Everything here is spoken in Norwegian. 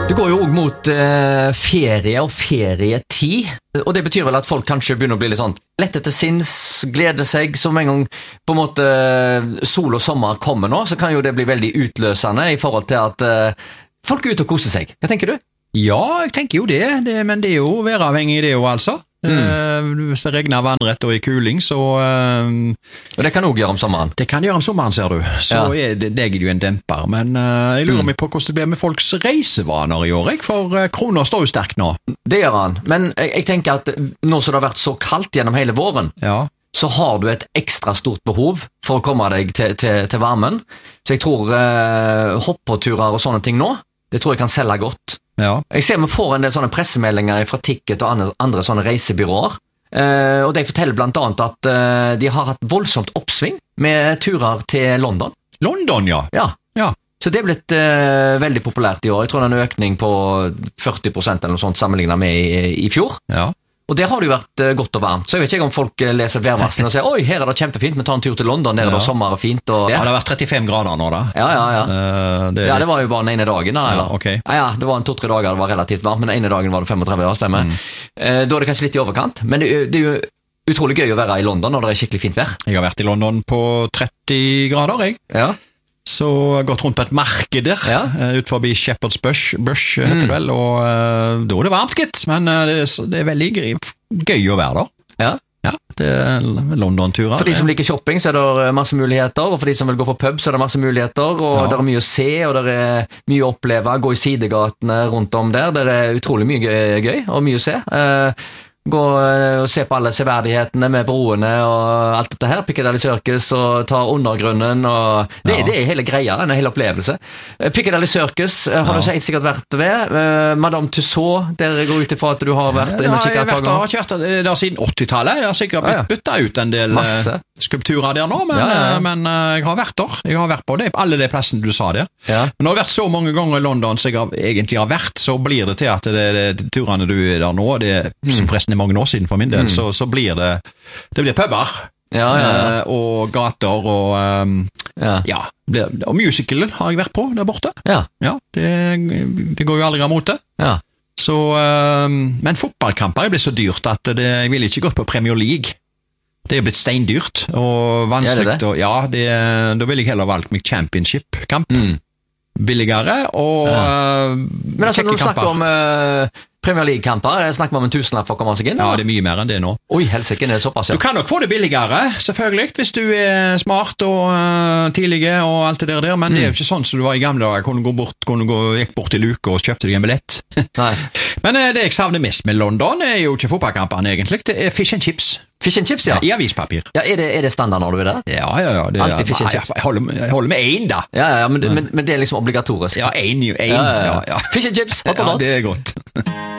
Det går jo også mot ferie og ferietid, og det betyr vel at folk kanskje begynner å bli litt sånn lette til sinns, glede seg, som en gang på en måte sol og sommer kommer nå, så kan jo det bli veldig utløsende i forhold til at folk er ute og koser seg. Hva tenker du? Ja, jeg tenker jo det, men det er jo væravhengig det jo altså. Hvis det regner vannrett og i kuling, så... Og det kan også gjøre om sommeren. Det kan gjøre om sommeren, ser du. Så det er jo en demper, men jeg lurer meg på hvordan det blir med folks reisevaner i år, for kroner står jo sterkt nå. Det gjør han, men jeg tenker at nå som det har vært så kaldt gjennom hele våren, så har du et ekstra stort behov for å komme deg til varmen. Så jeg tror hoppåturer og sånne ting nå, det tror jeg kan selge godt. Ja. Jeg ser vi får en del sånne pressemeldinger fra Ticket og andre sånne reisebyråer, og de forteller blant annet at de har hatt voldsomt oppsving med turer til London. London, ja. Ja. Så det er blitt veldig populært i år. Jeg tror det er en økning på 40% eller noe sånt sammenlignet med i fjor. Ja. Og der har det jo vært godt og varmt, så jeg vet ikke om folk leser værvarslene og sier «Oi, her er det kjempefint, vi tar en tur til London, der er det sommer og fint». Og det har vært 35 grader nå da. Ja. Det var jo bare den ene dagen da. Ja, okay. Ja, det var 2-3 dager det var relativt varmt, men den ene dagen var det 35 år, stemmer. Da er det kanskje litt i overkant, men det er jo utrolig gøy å være i London når det er skikkelig fint vær. Jeg har vært i London på 30 grader, jeg. Ja. Så jeg har gått rundt på et marked der, ut forbi Shepherd's Bush heter det vel, og da er det varmt, gitt, men det er veldig gøy å være der. Ja, det er London-turer. For de som liker shopping, så er det masse muligheter, og for de som vil gå på pub, så er det masse muligheter, og det er mye å se, og det er mye å oppleve, gå i sidegatene rundt om der, det er utrolig mye gøy, og mye å se. Gå og se på alle severdighetene med broene og alt dette her, Piccadilly Circus og ta undergrunnen og det er hele greia, en hele opplevelse. Piccadilly Circus har du sikkert vært ved, Madame Tussauds, der går ut ifra at du har vært jeg har ikke vært der siden 80-tallet, jeg har sikkert blitt byttet ut en del skulpturer der nå, men jeg har vært der, jeg har vært på det, alle de plassene du sa der. Men når jeg har vært så mange ganger i London som jeg egentlig har vært, så blir det til at det turene du er der nå, det som forresten mange år siden for min del, så blir det blir puber og gater og og musical har jeg vært på der borte. Det går jo aldri av mote. Så, men fotballkamper er blitt så dyrt at jeg vil ikke gå på Premier League. Det er blitt steindyrt og vanskelig. Da vil jeg heller valgt meg Championship-kamp. Billigere og men altså når du snakker om Premier League-kamper, snakker man om en tusenlapp for å komme seg inn? Ja, det er mye mer enn det nå. Oi, helsike, det er såpass, Du kan nok få det billigere, selvfølgelig, hvis du er smart og tidlige og alt det der, men det er jo ikke sånn som du var i gamle dager, gikk bort til luke og kjøpte deg en billett. Nei. Men det jeg savner mest med London er jo ikke fotballkampene egentlig, det er fish and chips. Fish and chips, I avispapir. Ja, er det standard når du er der? Ja. Alltid fish and chips. Jeg holder med en da. Ja, men det er liksom obligatorisk. Ja, en. Fish and chips, ja, det er godt.